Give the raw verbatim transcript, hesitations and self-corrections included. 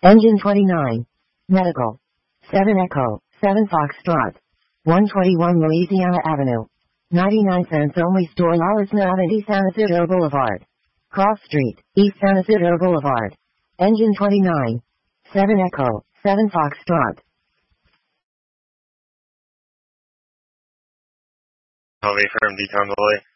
Engine twenty-nine. Medical. seven Echo, seven Foxtrot. one twenty-one Louisiana Avenue. ninety-nine cents only store La Isla and East San Isidro Boulevard. Cross Street, East San Isidro Boulevard. Engine twenty-nine. seven Echo, seven Foxtrot. Call me from Deton Boy.